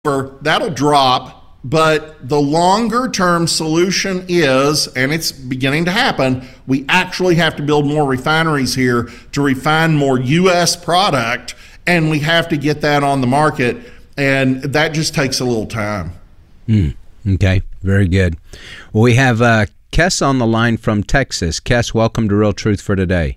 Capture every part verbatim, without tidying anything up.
that'll drop, but the longer term solution is, and it's beginning to happen, we actually have to build more refineries here to refine more U S product, and we have to get that on the market, and that just takes a little time. Mm, okay, very good. Well, we have uh, Kes on the line from Texas. Kes, welcome to Real Truth for Today.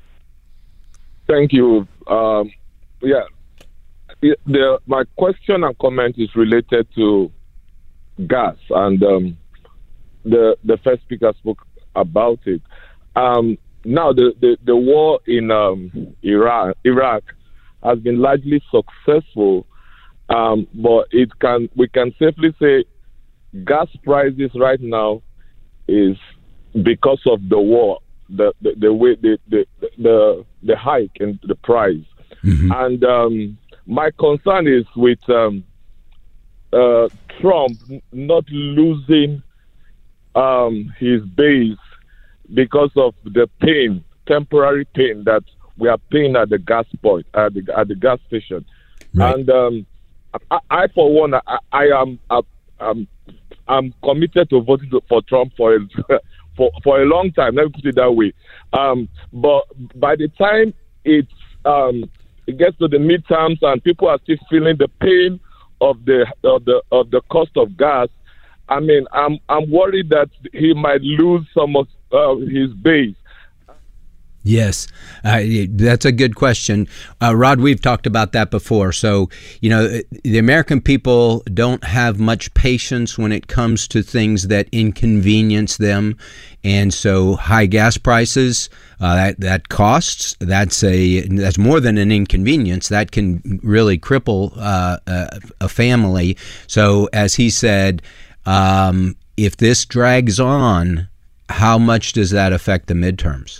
Thank you. Um, yeah. The, my question and comment is related to gas, and um, the the first speaker spoke about it. Um, now, the, the, the war in um, Iraq, Iraq has been largely successful, um, but it can we can safely say gas prices right now is because of the war, the the, the way the, the the the hike in the price, mm-hmm. and um, my concern is with um, uh, Trump not losing um, his base because of the pain, temporary pain that we are paying at the gas point, at the, at the gas station. Right. And um, I, I, for one, I, I am I, I'm, I'm committed to voting for Trump for a, for for a long time. Let me put it that way. Um, but by the time it's um, it gets to the midterms and people are still feeling the pain of the of the of the cost of gas, I mean, I'm I'm worried that he might lose some of uh, his base. Yes, uh, that's a good question. Uh, Rod, we've talked about that before. So, you know, the American people don't have much patience when it comes to things that inconvenience them. And so high gas prices, uh, that, that costs, that's a that's more than an inconvenience. That can really cripple uh, a, a family. So as he said, um, if this drags on, how much does that affect the midterms?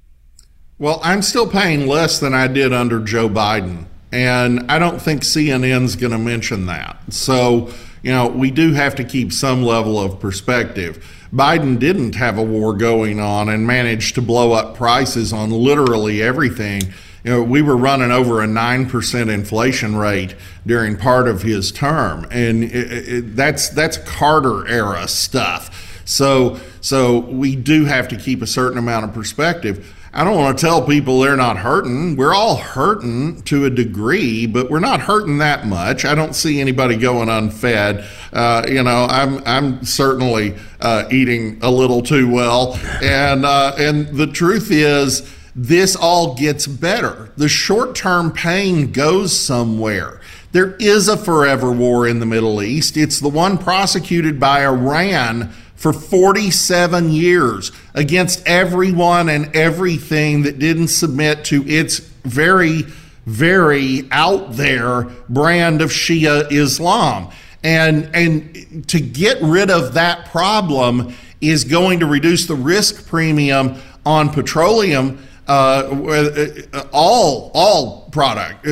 Well, I'm still paying less than I did under Joe Biden, and I don't think C N N's going to mention that. So, you know, we do have to keep some level of perspective. Biden didn't have a war going on and managed to blow up prices on literally everything. You know, we were running over a nine percent inflation rate during part of his term, and it, it, that's that's Carter era stuff. So, so we do have to keep a certain amount of perspective. I don't want to tell people they're not hurting. We're all hurting to a degree, but we're not hurting that much. I don't see anybody going unfed. Uh, you know, I'm I'm certainly uh, eating a little too well, and uh, and the truth is, this all gets better. The short-term pain goes somewhere. There is a forever war in the Middle East. It's the one prosecuted by Iran for forty-seven years against everyone and everything that didn't submit to its very, very out there brand of Shia Islam. And, and to get rid of that problem is going to reduce the risk premium on petroleum, uh, all, all product,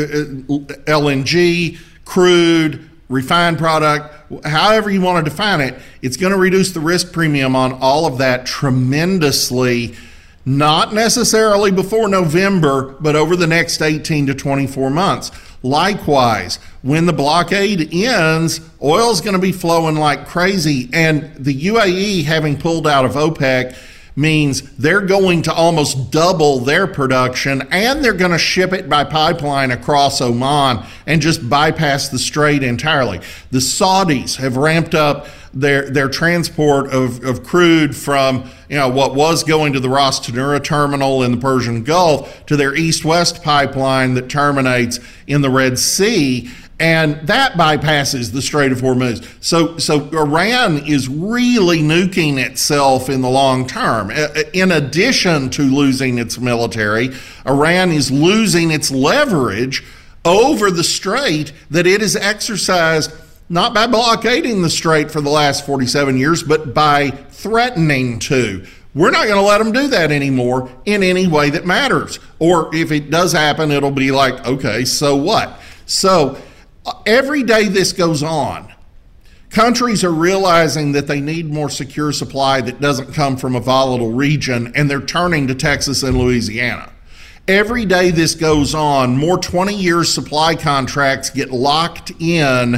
L N G, crude, refined product, however you want to define it. It's going to reduce the risk premium on all of that tremendously, not necessarily before November, but over the next eighteen to twenty-four months. Likewise, when the blockade ends, oil is going to be flowing like crazy, and the U A E, having pulled out of OPEC, means they're going to almost double their production, and they're going to ship it by pipeline across Oman and just bypass the strait entirely. The Saudis have ramped up their their transport of, of crude from, you know, what was going to the Ras Tanura terminal in the Persian Gulf to their east-west pipeline that terminates in the Red Sea. And that bypasses the Strait of Hormuz. So, so Iran is really nuking itself in the long term. In addition to losing its military, Iran is losing its leverage over the strait that it has exercised not by blockading the strait for the last forty-seven years, but by threatening to. We're not going to let them do that anymore in any way that matters. Or if it does happen, it'll be like, okay, so what? So every day this goes on, countries are realizing that they need more secure supply that doesn't come from a volatile region, and they're turning to Texas and Louisiana. Every day this goes on, more twenty-year supply contracts get locked in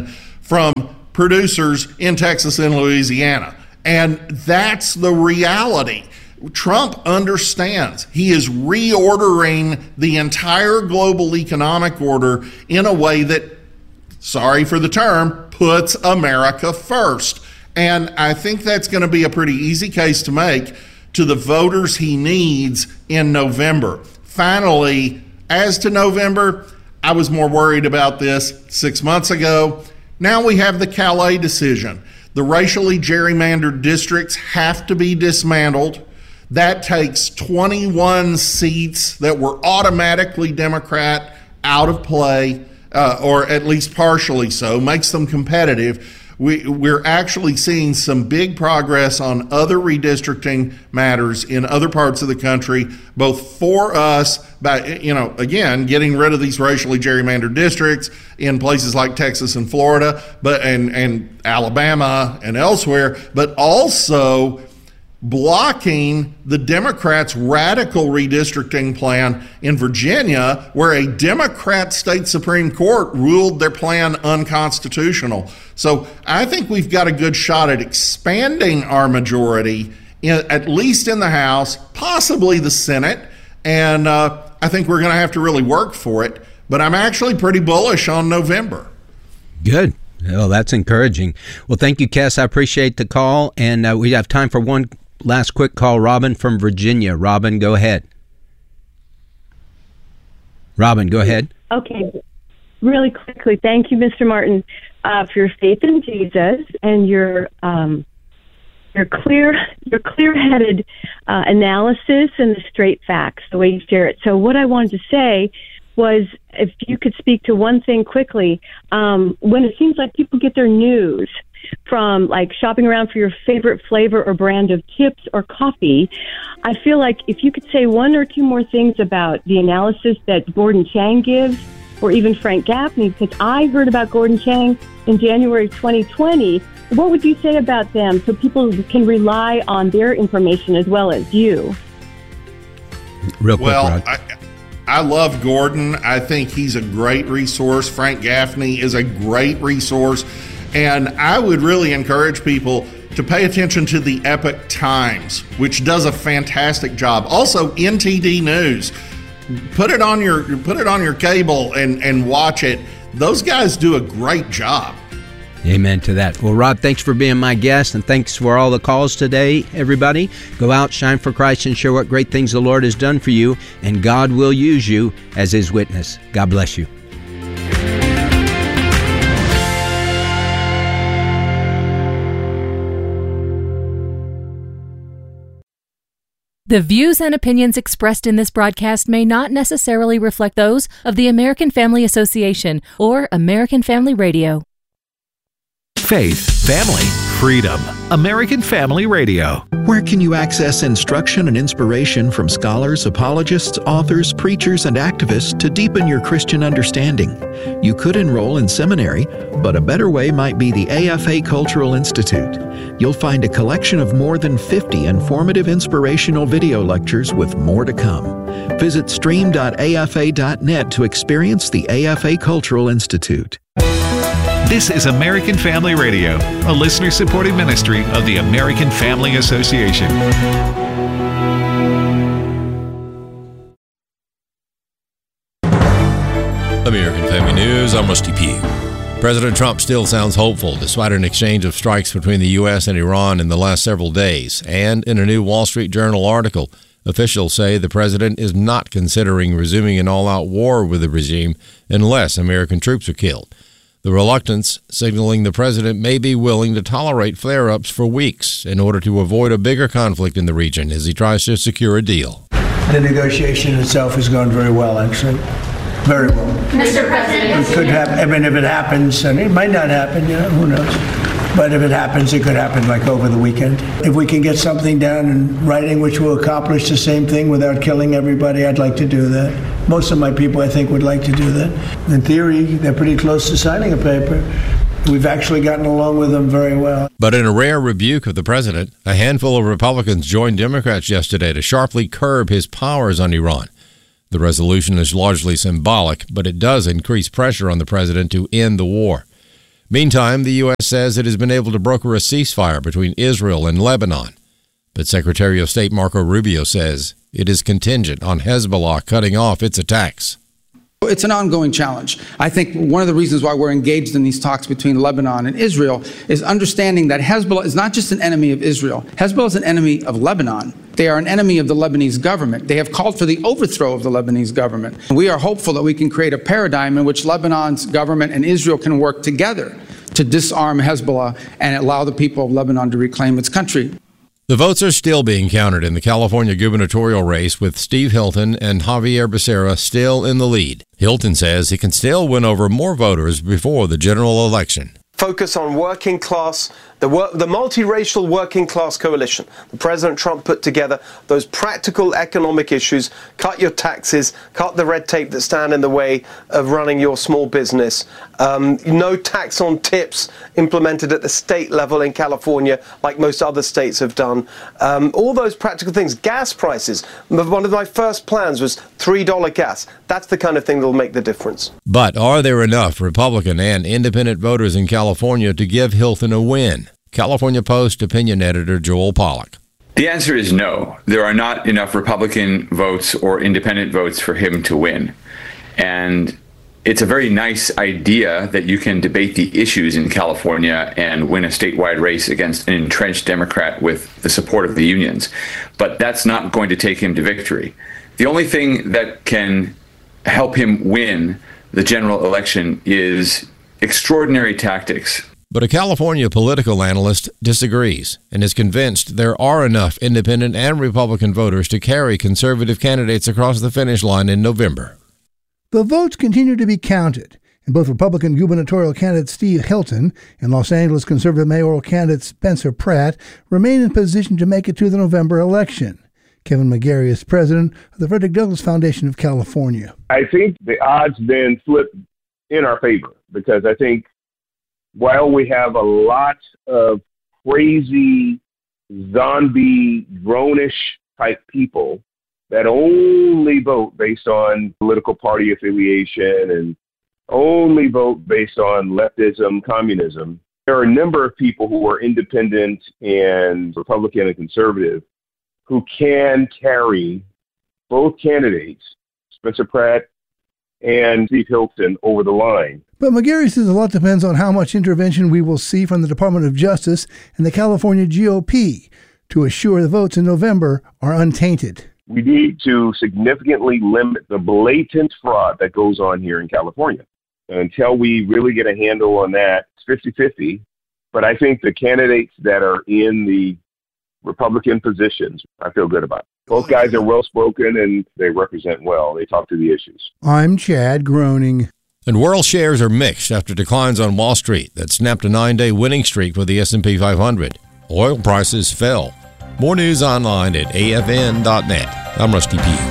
from producers in Texas and Louisiana. And that's the reality. Trump understands. He is reordering the entire global economic order in a way that, sorry for the term, puts America first. And I think that's going to be a pretty easy case to make to the voters he needs in November. Finally, as to November, I was more worried about this six months ago. Now we have the Calais decision. The racially gerrymandered districts have to be dismantled. That takes twenty-one seats that were automatically Democrat out of play, uh, or at least partially so, makes them competitive. We, we're actually seeing some big progress on other redistricting matters in other parts of the country, both for us by, you know, again, getting rid of these racially gerrymandered districts in places like Texas and Florida, but and, and Alabama and elsewhere, but also blocking the Democrats' radical redistricting plan in Virginia, where a Democrat state Supreme Court ruled their plan unconstitutional. So I think we've got a good shot at expanding our majority, in, at least in the House, possibly the Senate, and uh, I think we're going to have to really work for it. But I'm actually pretty bullish on November. Good. Well, that's encouraging. Well, thank you, Kes. I appreciate the call, and uh, we have time for one last quick call. Robin from Virginia. Robin, go ahead. Robin, go ahead. Okay. Really quickly, thank you, Mister Martin, uh, for your faith in Jesus and your um, your clear your clear-headed uh, analysis and the straight facts, the way you share it. So what I wanted to say was, if you could speak to one thing quickly, um, when it seems like people get their news from like shopping around for your favorite flavor or brand of chips or coffee, I feel like if you could say one or two more things about the analysis that Gordon Chang gives, or even Frank Gaffney, because I heard about Gordon Chang in January twenty twenty, what would you say about them so people can rely on their information as well as you? Real quick, well, Rod. I, I love Gordon. I think he's a great resource. Frank Gaffney is a great resource. And I would really encourage people to pay attention to the Epoch Times, which does a fantastic job. Also, N T D News. Put it on your put it on your cable and, and watch it. Those guys do a great job. Amen to that. Well, Rod, thanks for being my guest, and thanks for all the calls today, everybody. Go out, shine for Christ, and share what great things the Lord has done for you, and God will use you as His witness. God bless you. The views and opinions expressed in this broadcast may not necessarily reflect those of the American Family Association or American Family Radio. Faith, family, freedom. American Family Radio. Where can you access instruction and inspiration from scholars, apologists, authors, preachers, and activists to deepen your Christian understanding? You could enroll in seminary, but a better way might be the A F A Cultural Institute. You'll find a collection of more than fifty informative inspirational video lectures with more to come. Visit stream dot A F A dot net to experience the A F A Cultural Institute. This is American Family Radio, a listener-supported ministry of the American Family Association. American Family News, I'm Rusty Pugh. President Trump still sounds hopeful despite an exchange of strikes between the U S and Iran in the last several days. And in a new Wall Street Journal article, officials say the president is not considering resuming an all-out war with the regime unless American troops are killed. The reluctance signaling the president may be willing to tolerate flare-ups for weeks in order to avoid a bigger conflict in the region as he tries to secure a deal. The negotiation itself has gone very well, actually. Very well. Mister President. It could happen. I mean, if it happens, and it might not happen, you know, who knows? But if it happens, it could happen like over the weekend. If we can get something down in writing which will accomplish the same thing without killing everybody, I'd like to do that. Most of my people, I think, would like to do that. In theory, they're pretty close to signing a paper. We've actually gotten along with them very well. But in a rare rebuke of the president, a handful of Republicans joined Democrats yesterday to sharply curb his powers on Iran. The resolution is largely symbolic, but it does increase pressure on the president to end the war. Meantime, the U S says it has been able to broker a ceasefire between Israel and Lebanon. But Secretary of State Marco Rubio says it is contingent on Hezbollah cutting off its attacks. It's an ongoing challenge. I think one of the reasons why we're engaged in these talks between Lebanon and Israel is understanding that Hezbollah is not just an enemy of Israel. Hezbollah is an enemy of Lebanon. They are an enemy of the Lebanese government. They have called for the overthrow of the Lebanese government. We are hopeful that we can create a paradigm in which Lebanon's government and Israel can work together to disarm Hezbollah and allow the people of Lebanon to reclaim its country. The votes are still being counted in the California gubernatorial race, with Steve Hilton and Javier Becerra still in the lead. Hilton says he can still win over more voters before the general election. Focus on working class, the, work, the multiracial working class coalition that President Trump put together, those practical economic issues, cut your taxes, cut the red tape that stand in the way of running your small business, um, no tax on tips implemented at the state level in California like most other states have done, um, all those practical things, gas prices. One of my first plans was three dollars gas. That's the kind of thing that will make the difference. But are there enough Republican and independent voters in California to give Hilton a win? California Post opinion editor Joel Pollack. The answer is no. There are not enough Republican votes or independent votes for him to win. And it's a very nice idea that you can debate the issues in California and win a statewide race against an entrenched Democrat with the support of the unions. But that's not going to take him to victory. The only thing that can help him win the general election is extraordinary tactics. But a California political analyst disagrees and is convinced there are enough independent and Republican voters to carry conservative candidates across the finish line in November. The votes continue to be counted, and both Republican gubernatorial candidate Steve Hilton and Los Angeles conservative mayoral candidate Spencer Pratt remain in position to make it to the November election. Kevin McGarry is president of the Frederick Douglass Foundation of California. I think the odds then flip in our favor, because I think while we have a lot of crazy, zombie, drone-ish type people that only vote based on political party affiliation and only vote based on leftism, communism, there are a number of people who are independent and Republican and conservative who can carry both candidates, Spencer Pratt and Steve Hilton, over the line. But McGarry says a lot depends on how much intervention we will see from the Department of Justice and the California G O P to assure the votes in November are untainted. We need to significantly limit the blatant fraud that goes on here in California. Until we really get a handle on that, it's fifty-fifty. But I think the candidates that are in the Republican positions, I feel good about. Both guys are well-spoken and they represent well. They talk to the issues. I'm Chad Groening. And world shares are mixed after declines on Wall Street that snapped a nine-day winning streak for the S and P five hundred. Oil prices fell. More news online at A F N dot net. I'm Rusty Pugh.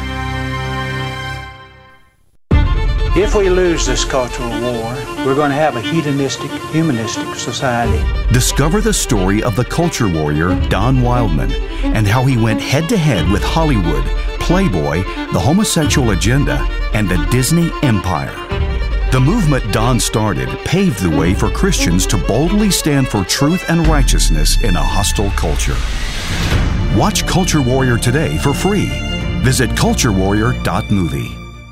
If we lose this cultural war, we're going to have a hedonistic, humanistic society. Discover the story of the culture warrior Don Wildman and how he went head-to-head with Hollywood, Playboy, the homosexual agenda, and the Disney Empire. The movement Don started paved the way for Christians to boldly stand for truth and righteousness in a hostile culture. Watch Culture Warrior today for free. Visit culture warrior dot movie.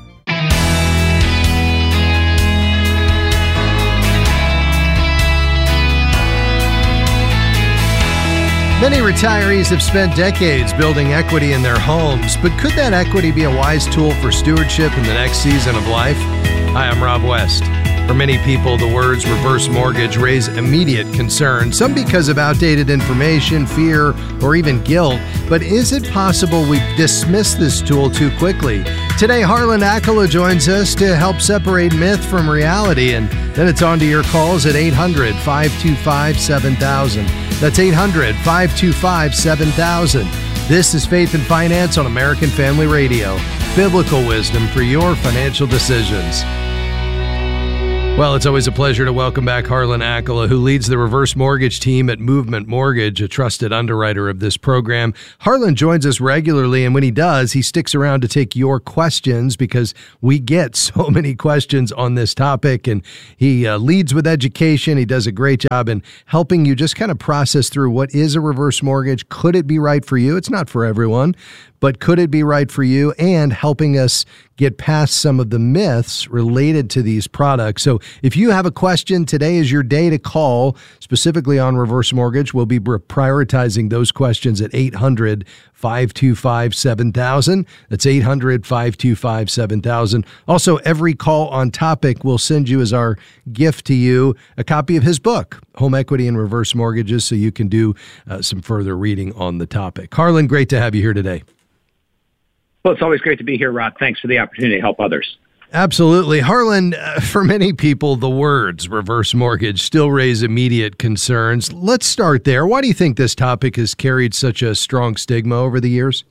Many retirees have spent decades building equity in their homes, but could that equity be a wise tool for stewardship in the next season of life? Hi, I'm Rob West. For many people, the words reverse mortgage raise immediate concern, some because of outdated information, fear, or even guilt. But is it possible we've dismissed this tool too quickly? Today, Harlan Akala joins us to help separate myth from reality, and then it's on to your calls at eight hundred, five two five, seven thousand. That's eight hundred, five two five, seven thousand. This is Faith and Finance on American Family Radio. Biblical wisdom for your financial decisions. Well, it's always a pleasure to welcome back Harlan Akela, who leads the reverse mortgage team at Movement Mortgage, a trusted underwriter of this program. Harlan joins us regularly, and when he does, he sticks around to take your questions because we get so many questions on this topic, and he uh, leads with education. He does a great job in helping you just kind of process through what is a reverse mortgage. Could it be right for you? It's not for everyone, but could it be right for you? And helping us get past some of the myths related to these products. So if you have a question, today is your day to call, specifically on reverse mortgage. We'll be prioritizing those questions at eight hundred, five two five, seven thousand. That's eight hundred, five two five, seven thousand. Also, every call on topic will send you as our gift to you a copy of his book, Home Equity and Reverse Mortgages, so you can do uh, some further reading on the topic. Harlan, great to have you here today. Well, it's always great to be here, Rod. Thanks for the opportunity to help others. Absolutely. Harlan, uh, for many people, the words reverse mortgage still raise immediate concerns. Let's start there. Why do you think this topic has carried such a strong stigma over the years?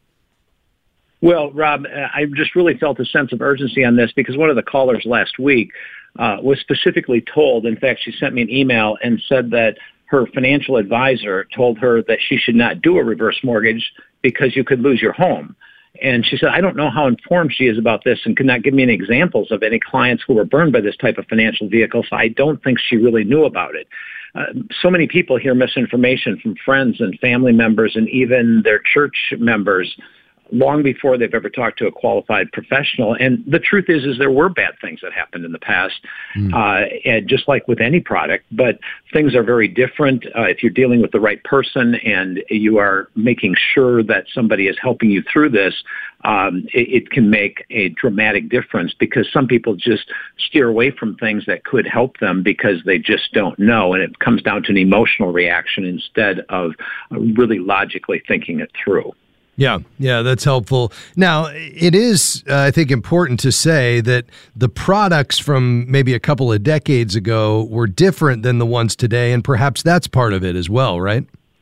Well, Rob, I just really felt a sense of urgency on this because one of the callers last week uh, was specifically told, in fact, she sent me an email and said that her financial advisor told her that she should not do a reverse mortgage because you could lose your home. And she said, I don't know how informed she is about this and could not give me any examples of any clients who were burned by this type of financial vehicle, so I don't think she really knew about it. Uh, so many people hear misinformation from friends and family members and even their church members long before they've ever talked to a qualified professional. And the truth is, is there were bad things that happened in the past, mm. uh, and just like with any product, but things are very different. Uh, if you're dealing with the right person and you are making sure that somebody is helping you through this, um, it, it can make a dramatic difference because some people just steer away from things that could help them because they just don't know. And it comes down to an emotional reaction instead of really logically thinking it through. Yeah, yeah, that's helpful. Now, it is, uh, I think, important to say that the products from maybe a couple of decades ago were different than the ones today, and perhaps that's part of it as well, right?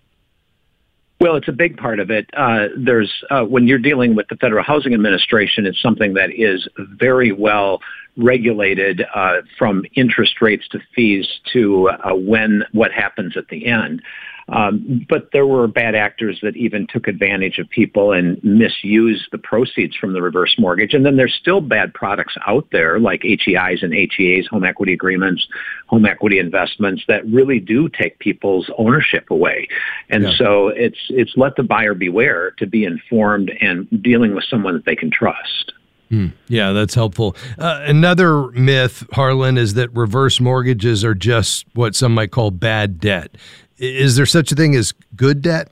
Well, it's a big part of it. Uh, there's uh, when you're dealing with the Federal Housing Administration, it's something that is very well regulated, uh, from interest rates to fees to uh, when what happens at the end. Um, but there were bad actors that even took advantage of people and misused the proceeds from the reverse mortgage. And then there's still bad products out there like H E Is and H E As, home equity agreements, home equity investments that really do take people's ownership away. And yeah. so it's it's let the buyer beware to be informed and dealing with someone that they can trust. Hmm. Yeah, that's helpful. Uh, another myth, Harlan, is that reverse mortgages are just what some might call bad debt. Is there such a thing as good debt?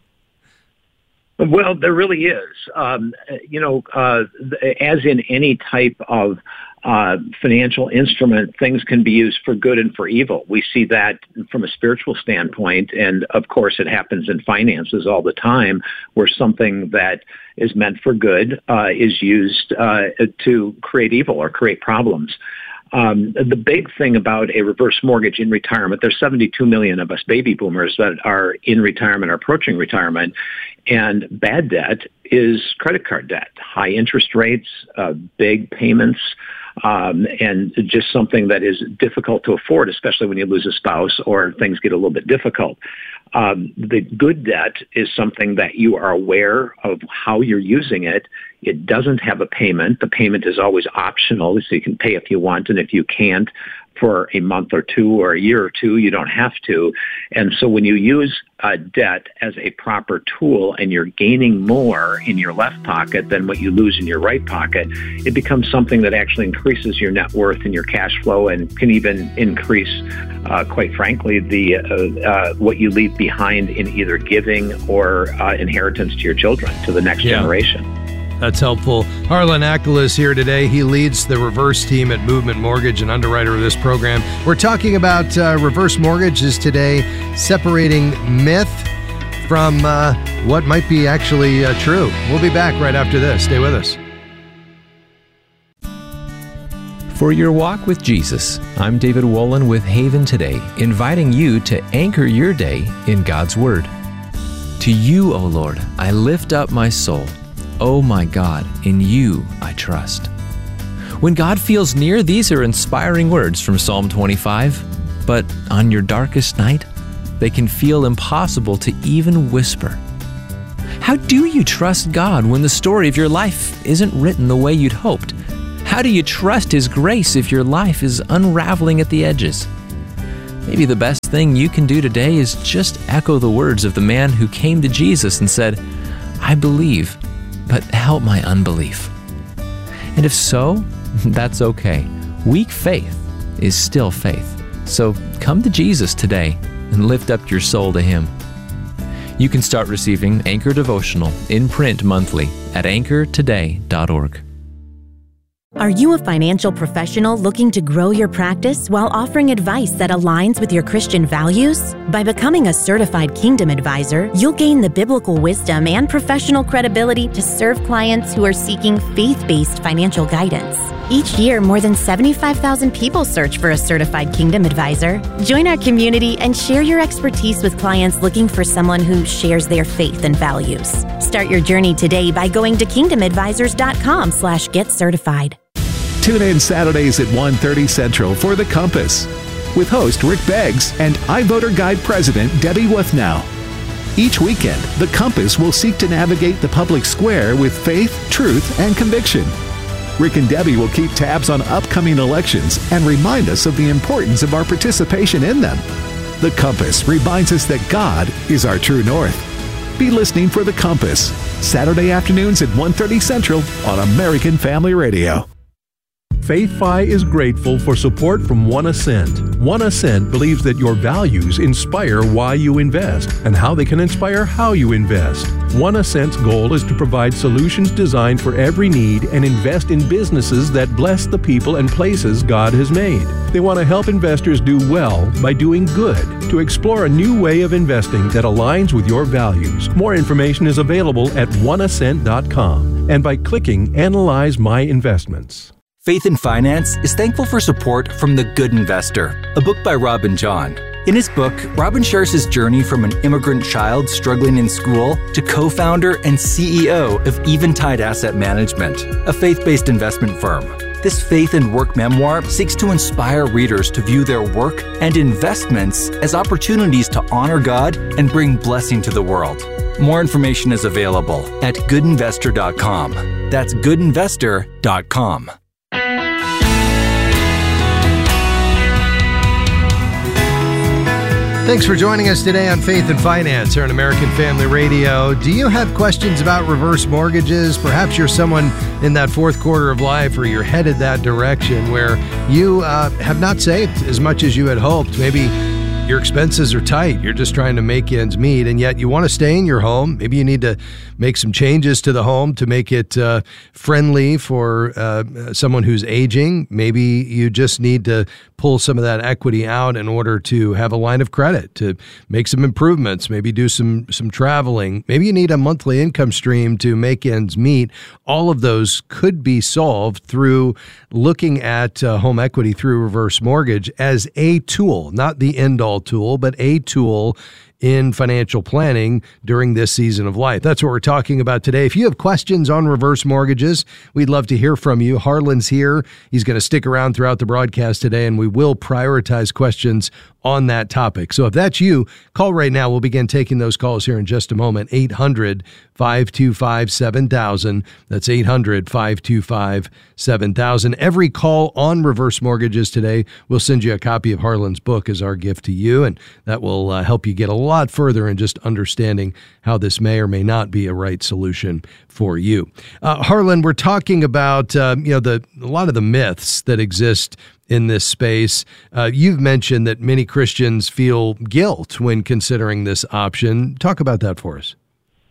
Well, there really is. Um, you know, uh, as in any type of uh, financial instrument, things can be used for good and for evil. We see that from a spiritual standpoint. And of course, it happens in finances all the time where something that is meant for good uh, is used uh, to create evil or create problems. Um, the big thing about a reverse mortgage in retirement, there's seventy-two million of us baby boomers that are in retirement or approaching retirement, and bad debt is credit card debt, high interest rates, uh, big payments, um, and just something that is difficult to afford, especially when you lose a spouse or things get a little bit difficult. Um, the good debt is something that you are aware of how you're using it. It doesn't have a payment. The payment is always optional, so you can pay if you want, and if you can't for a month or two or a year or two, you don't have to. And so when you use uh, debt as a proper tool and you're gaining more in your left pocket than what you lose in your right pocket, it becomes something that actually increases your net worth and your cash flow and can even increase, uh, quite frankly, the uh, uh, what you leave behind in either giving or uh, inheritance to your children, to the next yeah. generation. That's helpful. Harlan Akela is here today. He leads the reverse team at Movement Mortgage and underwriter of this program. We're talking about uh, reverse mortgages today, separating myth from uh, what might be actually uh, true. We'll be back right after this. Stay with us. For your walk with Jesus, I'm David Wolin with Haven Today, inviting you to anchor your day in God's Word. To you, O Lord, I lift up my soul. Oh my God, in you I trust. When God feels near, these are inspiring words from Psalm twenty-five. But on your darkest night, they can feel impossible to even whisper. How do you trust God when the story of your life isn't written the way you'd hoped? How do you trust His grace if your life is unraveling at the edges? Maybe the best thing you can do today is just echo the words of the man who came to Jesus and said, I believe, but help my unbelief. And if so, that's okay. Weak faith is still faith. So come to Jesus today and lift up your soul to Him. You can start receiving Anchor Devotional in print monthly at anchor today dot org. Are you a financial professional looking to grow your practice while offering advice that aligns with your Christian values? By becoming a certified Kingdom Advisor, you'll gain the biblical wisdom and professional credibility to serve clients who are seeking faith-based financial guidance. Each year, more than seventy-five thousand people search for a certified Kingdom Advisor. Join our community and share your expertise with clients looking for someone who shares their faith and values. Start your journey today by going to kingdom advisors dot com slash get certified. Tune in Saturdays at one thirty Central for The Compass with host Rick Beggs and iVoter Guide President Debbie Wuthnow. Each weekend, The Compass will seek to navigate the public square with faith, truth, and conviction. Rick and Debbie will keep tabs on upcoming elections and remind us of the importance of our participation in them. The Compass reminds us that God is our true north. Be listening for The Compass, Saturday afternoons at one thirty Central on American Family Radio. FaithFi is grateful for support from One Ascent. One Ascent believes that your values inspire why you invest and how they can inspire how you invest. One Ascent's goal is to provide solutions designed for every need and invest in businesses that bless the people and places God has made. They want to help investors do well by doing good, to explore a new way of investing that aligns with your values. More information is available at one ascent dot com and by clicking Analyze My Investments. Faith in Finance is thankful for support from The Good Investor, a book by Robin John. In his book, Robin shares his journey from an immigrant child struggling in school to co-founder and C E O of Eventide Asset Management, a faith-based investment firm. This faith and work memoir seeks to inspire readers to view their work and investments as opportunities to honor God and bring blessing to the world. More information is available at good investor dot com. That's good investor dot com. Thanks for joining us today on Faith and Finance here on American Family Radio. Do you have questions about reverse mortgages? Perhaps you're someone in that fourth quarter of life, or you're headed that direction where you uh, have not saved as much as you had hoped. Maybe your expenses are tight. You're just trying to make ends meet, and yet you want to stay in your home. Maybe you need to make some changes to the home to make it uh, friendly for uh, someone who's aging. Maybe you just need to pull some of that equity out in order to have a line of credit, to make some improvements, maybe do some some traveling. Maybe you need a monthly income stream to make ends meet. All of those could be solved through looking at uh, home equity through reverse mortgage as a tool, not the end-all tool, but a tool in financial planning during this season of life. That's what we're talking about today. If you have questions on reverse mortgages, we'd love to hear from you. Harlan's here. He's going to stick around throughout the broadcast today, and we will prioritize questions on that topic. So if that's you, call right now. We'll begin taking those calls here in just a moment. eight hundred, five two five, seven thousand. That's eight hundred, five two five, seven thousand. Every call on reverse mortgages today, we'll send you a copy of Harlan's book as our gift to you, and that will uh, help you get a lot further in just understanding how this may or may not be a right solution for you. Uh, Harlan, we're talking about uh, you know the a lot of the myths that exist in this space. Uh, you've mentioned that many Christians feel guilt when considering this option. Talk about that for us.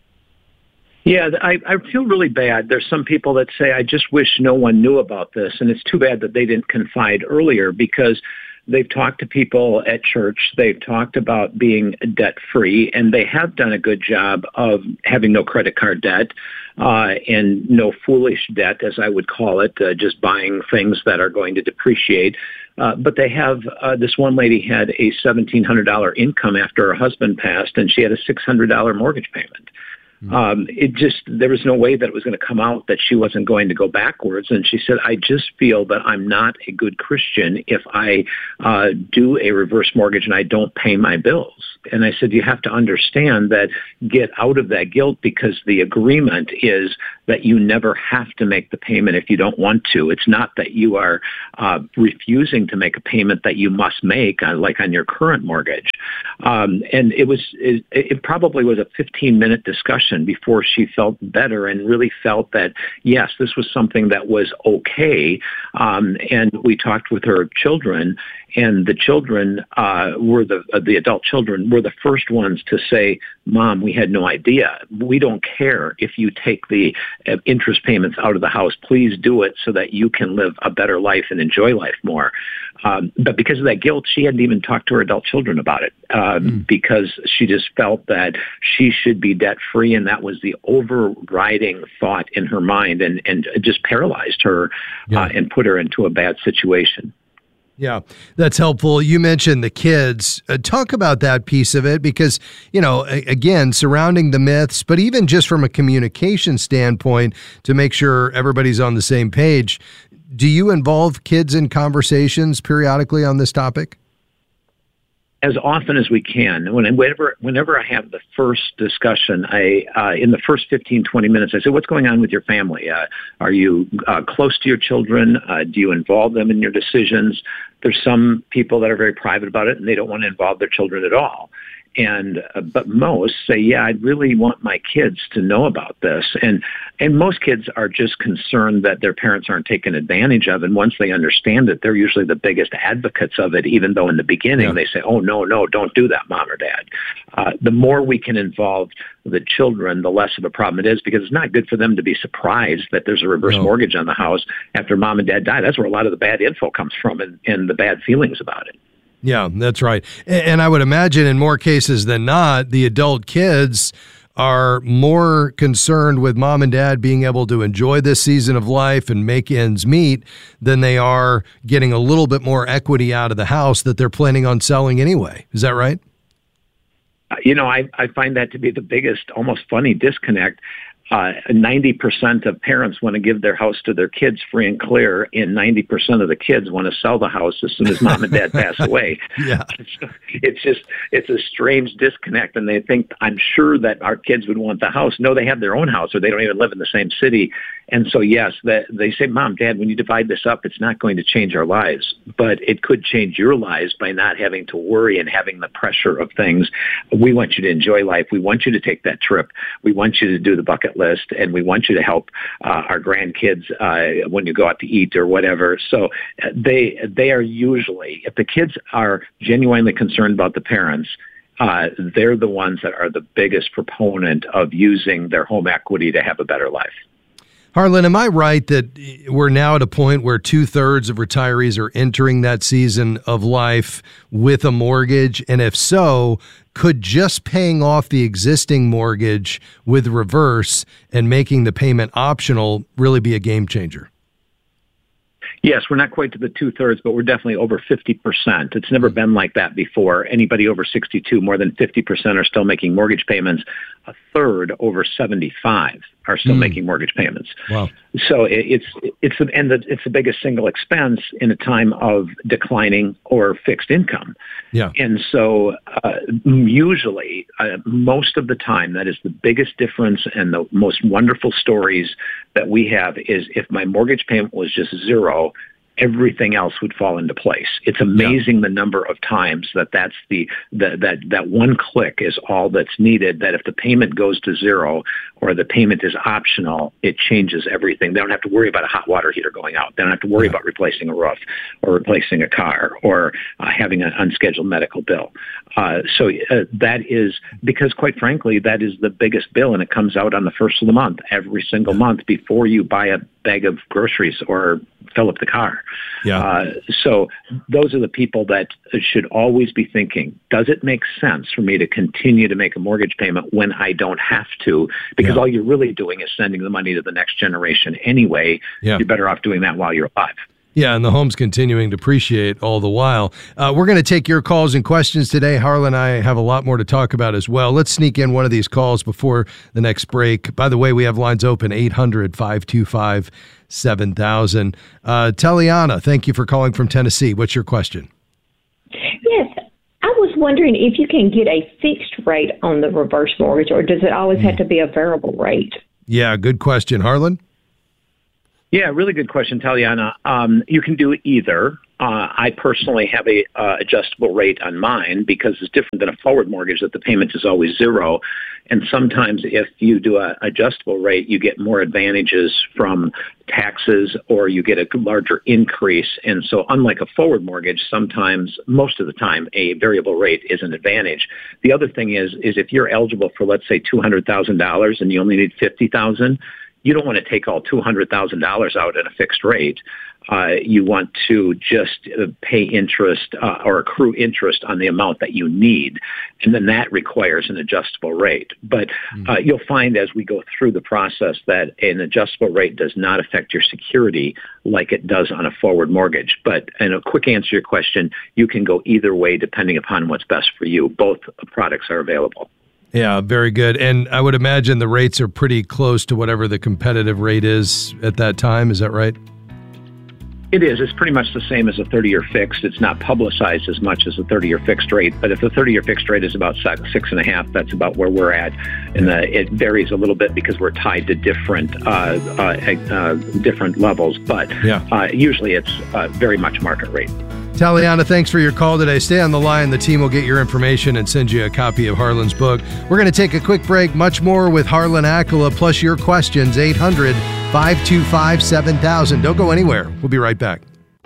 Yeah, I, I feel really bad. There's some people that say, I just wish no one knew about this. And it's too bad that they didn't confide earlier, because they've talked to people at church. They've talked about being debt-free, and they have done a good job of having no credit card debt uh, and no foolish debt, as I would call it, uh, just buying things that are going to depreciate. Uh, but they have, uh, this one lady had a seventeen hundred dollars income after her husband passed, and she had a six hundred dollars mortgage payment. Um, it just, there was no way that it was going to come out that she wasn't going to go backwards. And she said, I just feel that I'm not a good Christian if I uh, do a reverse mortgage and I don't pay my bills. And I said, you have to understand that, get out of that guilt, because the agreement is that you never have to make the payment if you don't want to. It's not that you are uh, refusing to make a payment that you must make, uh, like on your current mortgage. Um, and it was, it, it probably was a fifteen minute discussion before she felt better and really felt that, yes, this was something that was okay. Um, and we talked with her children, and the children uh, were the uh, the adult children were the first ones to say, Mom, we had no idea. We don't care if you take the uh, interest payments out of the house. Please do it so that you can live a better life and enjoy life more. Um, but because of that guilt, she hadn't even talked to her adult children about it um, mm. because she just felt that she should be debt-free, and that was the overriding thought in her mind, and, and it just paralyzed her yeah. uh, and put her into a bad situation. Yeah, that's helpful. You mentioned the kids. Uh, talk about that piece of it, because, you know, a- again, surrounding the myths, but even just from a communication standpoint, to make sure everybody's on the same page, do you involve kids in conversations periodically on this topic? As often as we can. Whenever, whenever I have the first discussion, I uh, in the first fifteen, twenty minutes, I say, what's going on with your family? Uh, are you uh, close to your children? Uh, do you involve them in your decisions? There's some people that are very private about it, and they don't want to involve their children at all. And uh, but most say, yeah, I really want my kids to know about this. And and most kids are just concerned that their parents aren't taken advantage of. And once they understand it, they're usually the biggest advocates of it, even though in the beginning yeah. they say, oh, no, no, don't do that, Mom or Dad. Uh, the more we can involve the children, the less of a problem it is, because it's not good for them to be surprised that there's a reverse no. mortgage on the house after Mom and Dad die. That's where a lot of the bad info comes from, and, and the bad feelings about it. Yeah, that's right. And I would imagine in more cases than not, the adult kids are more concerned with Mom and Dad being able to enjoy this season of life and make ends meet than they are getting a little bit more equity out of the house that they're planning on selling anyway. Is that right? You know, I, I find that to be the biggest, almost funny disconnect. Uh, ninety percent of parents want to give their house to their kids free and clear, and ninety percent of the kids want to sell the house as soon as Mom and Dad pass away. Yeah. It's just, it's a strange disconnect, and they think, I'm sure that our kids would want the house. No, they have their own house, or they don't even live in the same city. And so, yes, that they say, Mom, Dad, when you divide this up, it's not going to change our lives, but it could change your lives by not having to worry and having the pressure of things. We want you to enjoy life. We want you to take that trip. We want you to do the bucket list, and we want you to help uh, our grandkids uh, when you go out to eat or whatever. So uh, they they are usually, if the kids are genuinely concerned about the parents, uh, they're the ones that are the biggest proponent of using their home equity to have a better life. Harlan, am I right that we're now at a point where two-thirds of retirees are entering that season of life with a mortgage? And if so, could just paying off the existing mortgage with reverse and making the payment optional really be a game changer? Yes, we're not quite to the two-thirds, but we're definitely over fifty percent. It's never been like that before. Anybody over sixty-two, more than fifty percent are still making mortgage payments. A third over seventy-five are still mm. making mortgage payments. Wow. So it, it's it's the, and the, it's the biggest single expense in a time of declining or fixed income. Yeah. And so uh, usually, uh, most of the time, that is the biggest difference, and the most wonderful stories that we have is if my mortgage payment was just zero, everything else would fall into place. It's amazing yeah. the number of times that that's the, the that that one click is all that's needed, that if the payment goes to zero or the payment is optional, it changes everything. They don't have to worry about a hot water heater going out. They don't have to worry yeah. about replacing a roof or replacing a car or uh, having an unscheduled medical bill. Uh, so uh, that is, because quite frankly, that is the biggest bill, and it comes out on the first of the month, every single month before you buy a bag of groceries or fill up the car. Yeah. Uh, so those are the people that should always be thinking, does it make sense for me to continue to make a mortgage payment when I don't have to? Because yeah. all you're really doing is sending the money to the next generation anyway. Yeah. You're better off doing that while you're alive. Yeah, and the home's continuing to appreciate all the while. Uh, we're going to take your calls and questions today. Harlan and I have a lot more to talk about as well. Let's sneak in one of these calls before the next break. By the way, we have lines open, eight hundred, five two five, seven thousand. Uh, Teliana, thank you for calling from Tennessee. What's your question? Yes, I was wondering if you can get a fixed rate on the reverse mortgage, or does it always have to be a variable rate? Yeah, good question. Harlan? Yeah, really good question, Taliana. Um, you can do either. Uh, I personally have a uh, adjustable rate on mine because it's different than a forward mortgage that the payment is always zero. And sometimes if you do an adjustable rate, you get more advantages from taxes or you get a larger increase. And so unlike a forward mortgage, sometimes, most of the time, a variable rate is an advantage. The other thing is, is if you're eligible for, let's say, two hundred thousand dollars and you only need fifty thousand dollars, you don't want to take all two hundred thousand dollars out at a fixed rate. Uh, you want to just uh, pay interest uh, or accrue interest on the amount that you need. And then that requires an adjustable rate. But uh, you'll find as we go through the process that an adjustable rate does not affect your security like it does on a forward mortgage. But in a quick answer to your question, you can go either way depending upon what's best for you. Both products are available. Yeah, very good. And I would imagine the rates are pretty close to whatever the competitive rate is at that time. Is that right? It is. It's pretty much the same as a thirty-year fixed. It's not publicized as much as a thirty-year fixed rate. But if the thirty-year fixed rate is about six and a half, that's about where we're at. And the, it varies a little bit because we're tied to different uh, uh, uh, different levels. But yeah. uh, usually it's uh, very much market rate. Taliana, thanks for your call today. Stay on the line. The team will get your information and send you a copy of Harlan's book. We're going to take a quick break. Much more with Harlan Akula, plus your questions, eight hundred, five two five, seven thousand. Don't go anywhere. We'll be right back.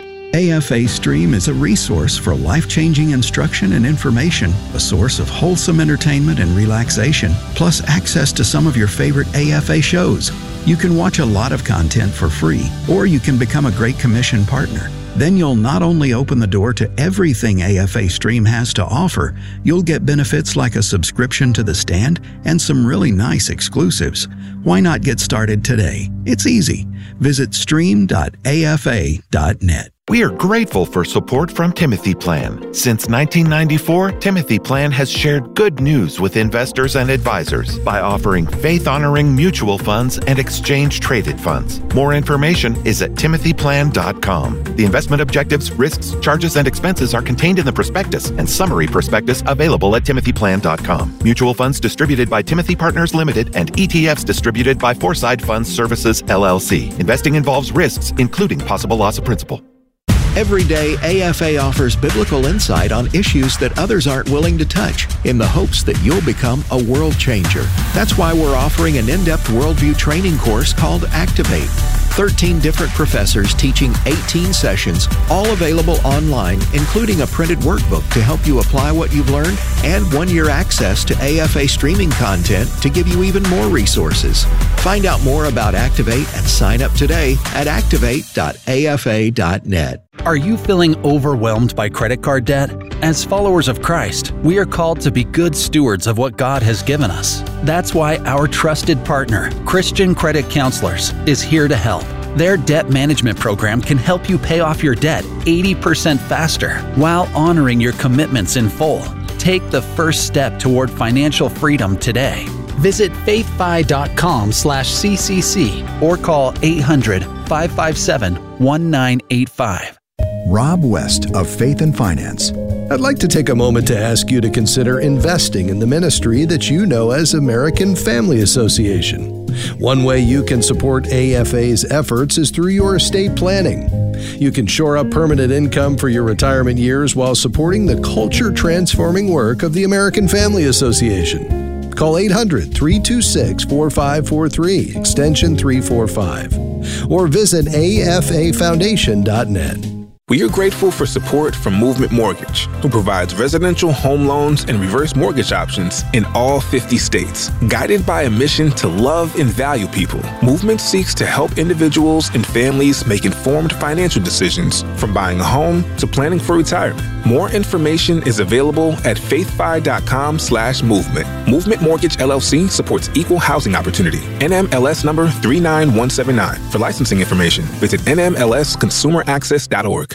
A F A Stream is a resource for life-changing instruction and information, a source of wholesome entertainment and relaxation, plus access to some of your favorite A F A shows. You can watch a lot of content for free, or you can become a Great Commission partner. Then you'll not only open the door to everything A F A Stream has to offer, you'll get benefits like a subscription to The Stand and some really nice exclusives. Why not get started today? It's easy. Visit stream dot A F A dot net. We are grateful for support from Timothy Plan. Since nineteen ninety-four, Timothy Plan has shared good news with investors and advisors by offering faith-honoring mutual funds and exchange-traded funds. More information is at timothy plan dot com. The investment objectives, risks, charges, and expenses are contained in the prospectus and summary prospectus available at timothy plan dot com. Mutual funds distributed by Timothy Partners Limited and E T Fs distributed by Foreside Funds Services, L L C. Investing involves risks, including possible loss of principal. Every day, A F A offers biblical insight on issues that others aren't willing to touch in the hopes that you'll become a world changer. That's why we're offering an in-depth worldview training course called Activate. thirteen different professors teaching eighteen sessions, all available online, including a printed workbook to help you apply what you've learned and one-year access to A F A streaming content to give you even more resources. Find out more about Activate and sign up today at activate dot A F A dot net. Are you feeling overwhelmed by credit card debt? As followers of Christ, we are called to be good stewards of what God has given us. That's why our trusted partner, Christian Credit Counselors, is here to help. Their debt management program can help you pay off your debt eighty percent faster while honoring your commitments in full. Take the first step toward financial freedom today. Visit faithfi.com slash CCC or call eight hundred, five five seven, one nine eight five. Rob West of Faith and Finance. I'd like to take a moment to ask you to consider investing in the ministry that you know as American Family Association. One way you can support A F A's efforts is through your estate planning. You can shore up permanent income for your retirement years while supporting the culture-transforming work of the American Family Association. Call eight hundred, three two six, four five four three, extension three forty-five, or visit A F A foundation dot net. We are grateful for support from Movement Mortgage, who provides residential home loans and reverse mortgage options in all fifty states. Guided by a mission to love and value people, Movement seeks to help individuals and families make informed financial decisions, from buying a home to planning for retirement. More information is available at faithfi.com slash movement. Movement Mortgage L L C supports equal housing opportunity. N M L S number three nine one seven nine. For licensing information, visit N M L S consumer access dot org.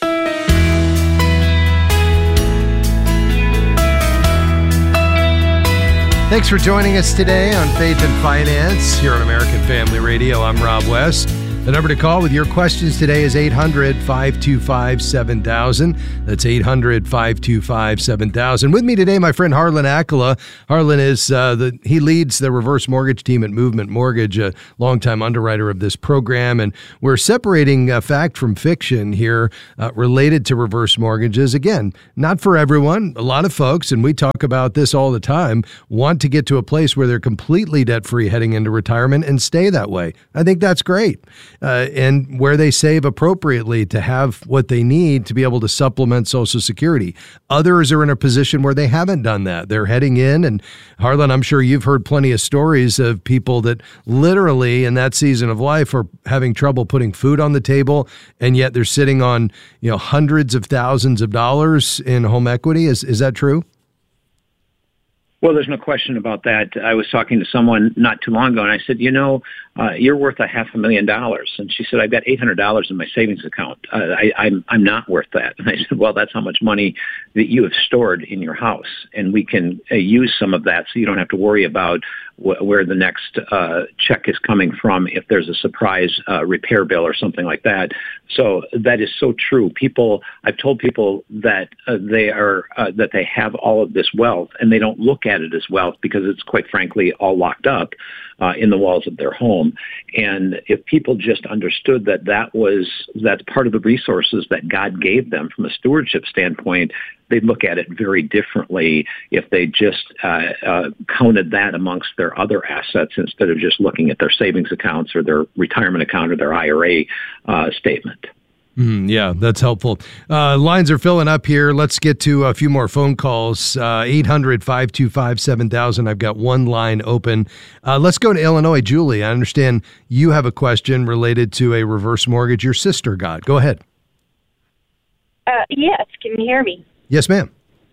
Thanks for joining us today on Faith and Finance here on American Family Radio. I'm Rob West. The number to call with your questions today is eight hundred, five two five, seven thousand. That's eight hundred, five two five, seven thousand. With me today, my friend Harlan Akela. Harlan is uh, the he leads the reverse mortgage team at Movement Mortgage, a longtime underwriter of this program, and we're separating uh, fact from fiction here uh, related to reverse mortgages. Again, not for everyone. A lot of folks, and we talk about this all the time, want to get to a place where they're completely debt-free heading into retirement and stay that way. I think that's great. Uh, and where they save appropriately to have what they need to be able to supplement Social Security. Others are in a position where they haven't done that. They're heading in, and Harlan, I'm sure you've heard plenty of stories of people that literally in that season of life are having trouble putting food on the table, and yet they're sitting on, you know, hundreds of thousands of dollars in home equity. Is is that true? Well, there's no question about that. I was talking to someone not too long ago, and I said, you know, uh, you're worth a half a million dollars. And she said, I've got eight hundred dollars in my savings account. Uh, I, I'm, I'm not worth that. And I said, well, that's how much money that you have stored in your house. And we can uh, use some of that so you don't have to worry about wh- where the next uh, check is coming from if there's a surprise uh, repair bill or something like that. So that is so true. People, I've told people that uh, they are, uh, that they have all of this wealth and they don't look at it as wealth because it's quite frankly all locked up uh, in the walls of their home. And if people just understood that that was, that's part of the resources that God gave them from a stewardship standpoint, they'd look at it very differently if they just uh, uh, counted that amongst their other assets instead of just looking at their savings accounts or their retirement account or their I R A uh, statement. Mm, yeah, that's helpful. Uh, lines are filling up here. Let's get to a few more phone calls. Uh, eight hundred, five two five, seven thousand. I've got one line open. Uh, let's go to Illinois. Julie, I understand you have a question related to a reverse mortgage your sister got. Go ahead. Uh, yes, can you hear me? Yes, ma'am.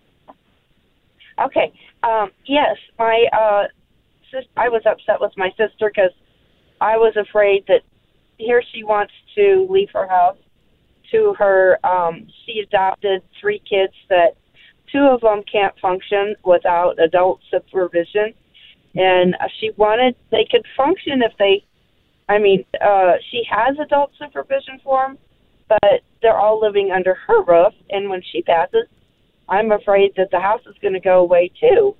Okay. Um, yes, my uh, sis- I was upset with my sister because I was afraid that here she wants to leave her house to her, um, she adopted three kids that two of them can't function without adult supervision. And uh, she wanted, they could function if they, I mean, uh, she has adult supervision for them, but they're all living under her roof. And when she passes, I'm afraid that the house is going to go away too.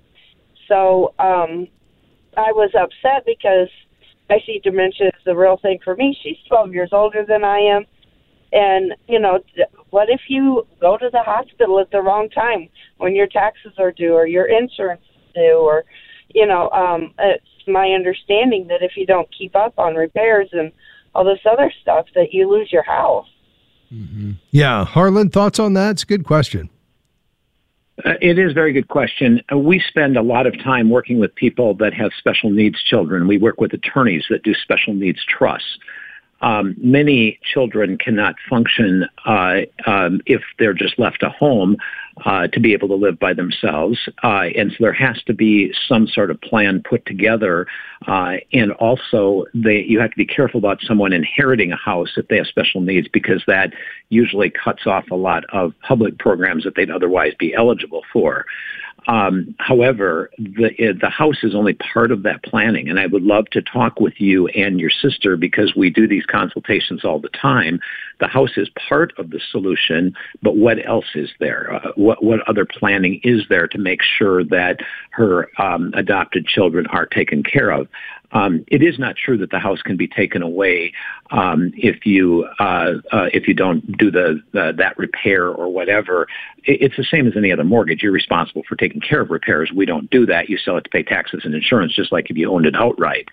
So um, I was upset because I see dementia is the real thing for me. She's twelve years older than I am. And, you know, what if you go to the hospital at the wrong time when your taxes are due or your insurance is due or, you know, um, it's my understanding that if you don't keep up on repairs and all this other stuff that you lose your house. Mm-hmm. Yeah. Harlan, thoughts on that? It's a good question. Uh, it is a very good question. Uh, we spend a lot of time working with people that have special needs children. We work with attorneys that do special needs trusts. Um, many children cannot function uh, um, if they're just left at home uh, to be able to live by themselves. Uh, and so there has to be some sort of plan put together. Uh, and also, they, you have to be careful about someone inheriting a house if they have special needs, because that usually cuts off a lot of public programs that they'd otherwise be eligible for. Um, however, the the house is only part of that planning, and I would love to talk with you and your sister because we do these consultations all the time. The house is part of the solution, but what else is there? Uh, what what other planning is there to make sure that her um, adopted children are taken care of? Um, it is not true that the house can be taken away um, if you uh, uh, if you don't do the, the that repair or whatever. It's the same as any other mortgage. You're responsible for taking care of repairs. We don't do that. You sell it to pay taxes and insurance, just like if you owned it outright.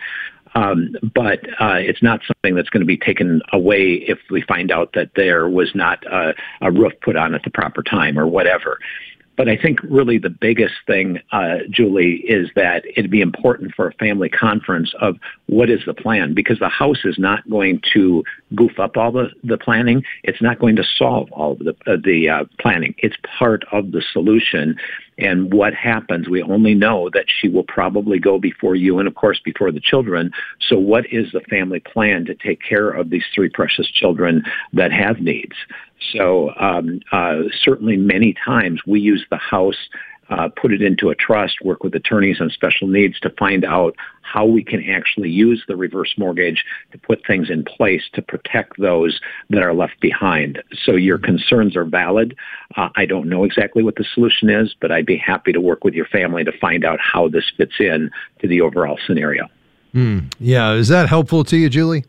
Um, but uh, it's not something that's going to be taken away if we find out that there was not a, a roof put on at the proper time or whatever. But I think really the biggest thing, uh, Julie, is that it'd be important for a family conference of what is the plan, because the house is not going to goof up all the, the planning. It's not going to solve all of the, uh, the uh, planning. It's part of the solution. And what happens, we only know that she will probably go before you and, of course, before the children. So what is the family plan to take care of these three precious children that have needs? So um, uh, certainly many times we use the house, uh, put it into a trust, work with attorneys on special needs to find out how we can actually use the reverse mortgage to put things in place to protect those that are left behind. So your concerns are valid. Uh, I don't know exactly what the solution is, but I'd be happy to work with your family to find out how this fits in to the overall scenario. Mm, yeah. Is that helpful to you, Julie?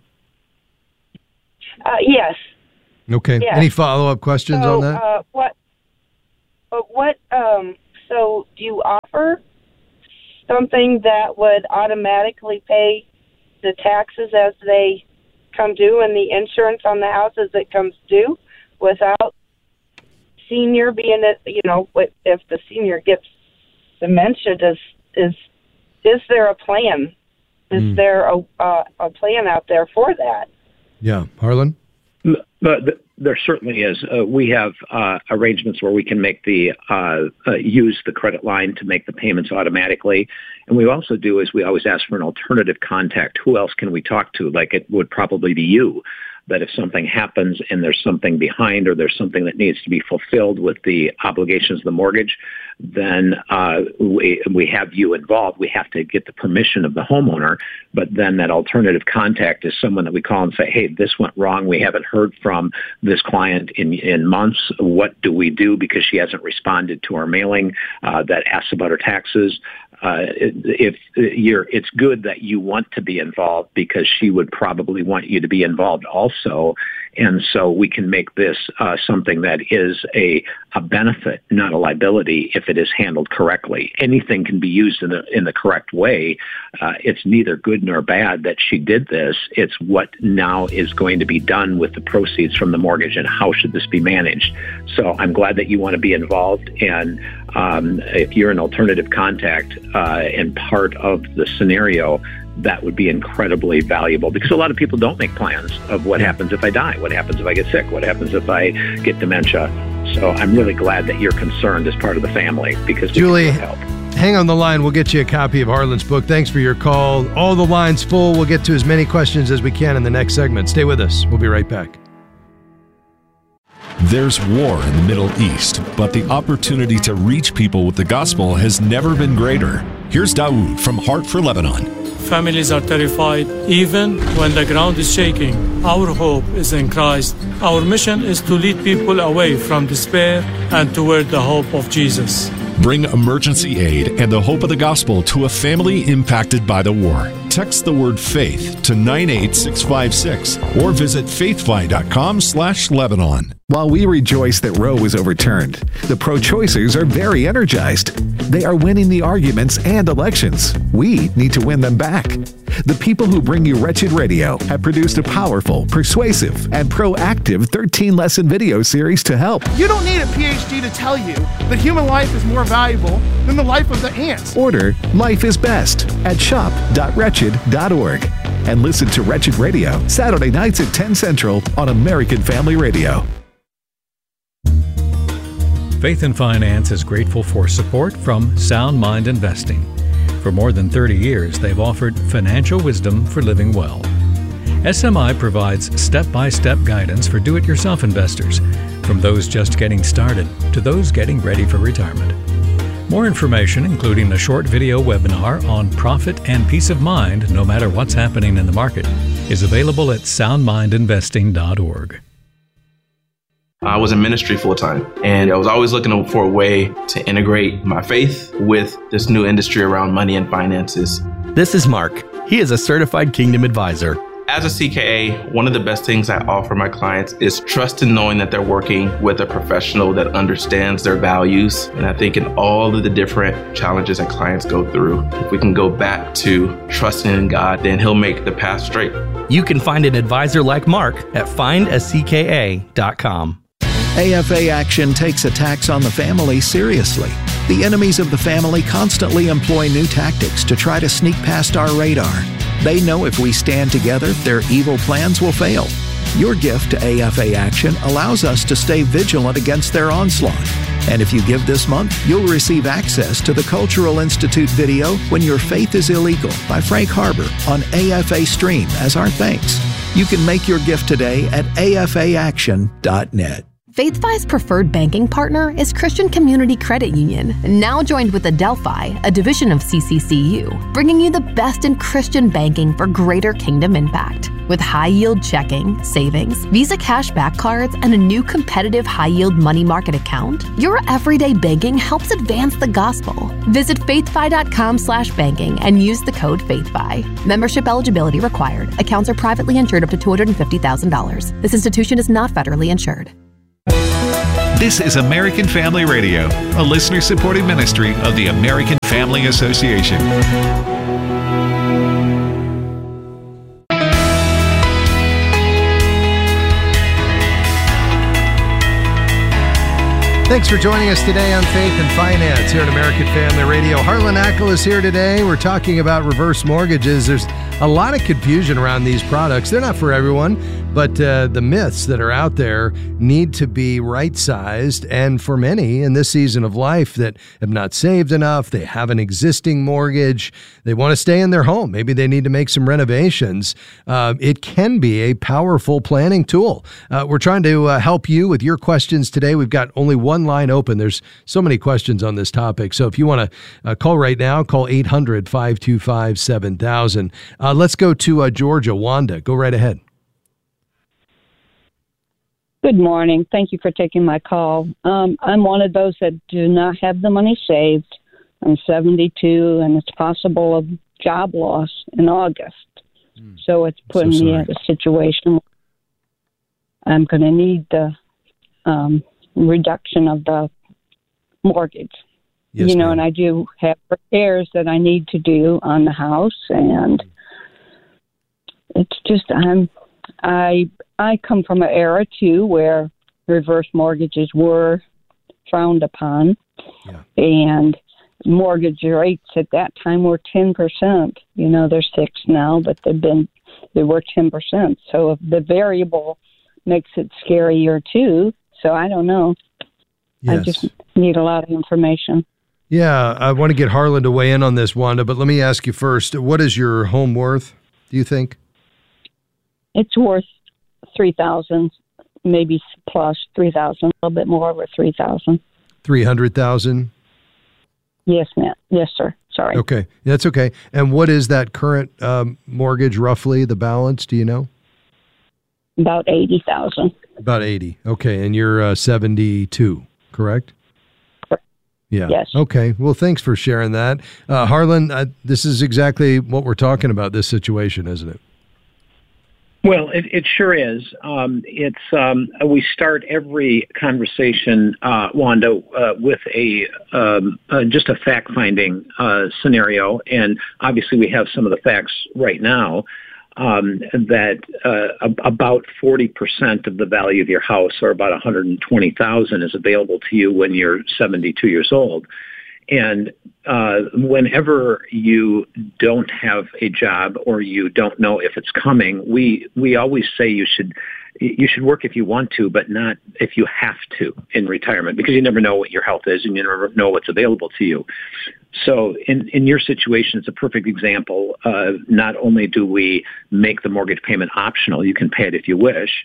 Uh, yes. Okay. Yes. Any follow-up questions so, on that? Uh, what, uh, what, um, so do you offer something that would automatically pay the taxes as they come due and the insurance on the house as it comes due without senior being, a, you know, if the senior gets dementia, does, is, is there a plan? Is mm. there a, uh, a plan out there for that? Yeah. Harlan? But there certainly is. Uh, we have uh, arrangements where we can make the uh, uh, use the credit line to make the payments automatically, and we also do is we always ask for an alternative contact. Who else can we talk to? Like it would probably be you. That if something happens and there's something behind or there's something that needs to be fulfilled with the obligations of the mortgage, then uh, we, we have you involved. We have to get the permission of the homeowner, but then that alternative contact is someone that we call and say, hey, this went wrong. We haven't heard from this client in, in months. What do we do because she hasn't responded to our mailing uh, that asks about her taxes? Uh, if you're, it's good that you want to be involved because she would probably want you to be involved also. And so we can make this uh, something that is a, a benefit, not a liability, if it is handled correctly. Anything can be used in the, in the correct way. Uh, it's neither good nor bad that she did this. It's what now is going to be done with the proceeds from the mortgage and how should this be managed. So I'm glad that you want to be involved. And um, if you're an alternative contact uh, and part of the scenario, that would be incredibly valuable because a lot of people don't make plans of what happens if I die, what happens if I get sick, what happens if I get dementia. So I'm really glad that you're concerned as part of the family because Julie, we can help. Hang on the line. We'll get you a copy of Harlan's book. Thanks for your call. All the lines full. We'll get to as many questions as we can in the next segment. Stay with us. We'll be right back. There's war in the Middle East, but the opportunity to reach people with the gospel has never been greater. Here's Dawood from Heart for Lebanon. Families are terrified, even when the ground is shaking. Our hope is in Christ. Our mission is to lead people away from despair and toward the hope of Jesus. Bring emergency aid and the hope of the gospel to a family impacted by the war. Text the word faith to nine eight six five six or visit faithfi.com slash Lebanon. While we rejoice that Roe was overturned, the pro-choicers are very energized. They are winning the arguments and elections. We need to win them back. The people who bring you Wretched Radio have produced a powerful, persuasive, and proactive thirteen-lesson video series to help. You don't need a P H D to tell you that human life is more valuable than the life of the ants. Order Life is Best at shop dot wretched dot org and listen to Wretched Radio Saturday nights at ten Central on American Family Radio. Faith and Finance is grateful for support from Sound Mind Investing. For more than thirty years, they've offered financial wisdom for living well. S M I provides step-by-step guidance for do-it-yourself investors, from those just getting started to those getting ready for retirement. More information, including a short video webinar on profit and peace of mind no matter what's happening in the market, is available at sound mind investing dot org. I was in ministry full time, and I was always looking for a way to integrate my faith with this new industry around money and finances. This is Mark. He is a certified Kingdom advisor. As a C K A, one of the best things I offer my clients is trust in knowing that they're working with a professional that understands their values. And I think in all of the different challenges that clients go through, if we can go back to trusting in God, then He'll make the path straight. You can find an advisor like Mark at find a C K A dot com. A F A Action takes attacks on the family seriously. The enemies of the family constantly employ new tactics to try to sneak past our radar. They know if we stand together, their evil plans will fail. Your gift to A F A Action allows us to stay vigilant against their onslaught. And if you give this month, you'll receive access to the Cultural Institute video When Your Faith is Illegal by Frank Harbor on A F A Stream as our thanks. You can make your gift today at A F A action dot net. FaithFi's preferred banking partner is Christian Community Credit Union, now joined with Adelphi, a division of C C C U, bringing you the best in Christian banking for greater kingdom impact. With high-yield checking, savings, Visa cashback cards, and a new competitive high-yield money market account, your everyday banking helps advance the gospel. Visit faithfi.com slash banking and use the code FaithFi. Membership eligibility required. Accounts are privately insured up to two hundred fifty thousand dollars. This institution is not federally insured. This is American Family Radio, a listener-supported ministry of the American Family Association. Thanks for joining us today on Faith and Finance here at American Family Radio. Harlan Ackel is here today. We're talking about reverse mortgages. There's a lot of confusion around these products. They're not for everyone, but uh, the myths that are out there need to be right-sized. And for many in this season of life that have not saved enough, they have an existing mortgage, they want to stay in their home, maybe they need to make some renovations, uh, it can be a powerful planning tool. Uh, we're trying to uh, help you with your questions today. We've got only one line open. There's so many questions on this topic. So if you want to uh, call right now, call eight hundred, five two five, seven thousand. Uh, let's go to uh, Georgia. Wanda, go right ahead. Good morning. Thank you for taking my call. Um, I'm one of those that do not have the money saved. I'm seventy-two, and it's possible of job loss in August. Mm. So it's putting so me in a situation where I'm going to need the um, reduction of the mortgage. Yes, you know, ma'am. And I do have repairs that I need to do on the house, and it's just I'm I I come from an era too where reverse mortgages were frowned upon, yeah. and mortgage rates at that time were ten percent. You know, they're six now, but they've been they were ten percent. So the variable makes it scarier too. So I don't know. Yes. I just need a lot of information. Yeah, I want to get Harlan to weigh in on this, Wanda, but let me ask you first, what is your home worth, do you think? It's worth three thousand dollars, maybe plus three thousand dollars, a little bit more over three thousand dollars. three hundred thousand dollars? Yes, ma'am. Yes, sir. Sorry. Okay, that's okay. And what is that current um, mortgage, roughly, the balance, do you know? About eighty thousand dollars. About eighty. Okay, and you're uh, seventy-two, correct? Correct. Yeah. Yes. Okay. Well, thanks for sharing that. Uh, Harlan, uh, this is exactly what we're talking about, this situation, isn't it? Well, it, it sure is. Um, it's um, we start every conversation, uh, Wanda, uh, with a um, uh, just a fact-finding uh, scenario, and obviously we have some of the facts right now. Um, that uh, about forty percent of the value of your house, or about one hundred twenty thousand dollars, is available to you when you're seventy-two years old. And uh, whenever you don't have a job or you don't know if it's coming, we we always say you should you should work if you want to, but not if you have to in retirement, because you never know what your health is and you never know what's available to you. So in, in your situation, it's a perfect example. Uh, not only do we make the mortgage payment optional, you can pay it if you wish,